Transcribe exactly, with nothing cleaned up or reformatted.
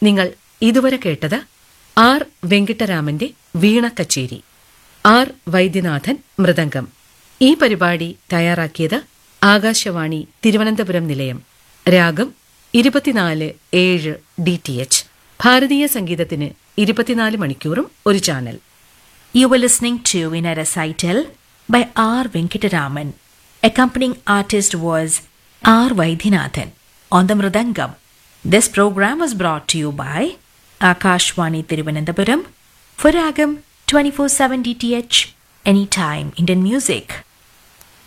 നിങ്ങൾ ഇതുവരെ കേട്ടത് ആർ വെങ്കിട്ടരാമന്റെ വീണ കച്ചേരി, ആർ വൈദ്യനാഥൻ മൃദംഗം. ഈ പരിപാടി തയ്യാറാക്കിയത് ആകാശവാണി തിരുവനന്തപുരം നിലയം. രാഗം ഇരുപത്തിനാല് ഏഴ് ഡി ടി എച്ച്. ഭാരതീയ സംഗീതത്തിന് ഇരുപത്തിനാല് മണിക്കൂറും ഒരു channel. You were listening to in a recital by R. Venkataraman. Accompanying artist was R. Vaidhinathan on the Mridangam. This program was brought to you by Akashwani Thiruvananthapuram for Ragam twenty-four seven D T H, anytime Indian music.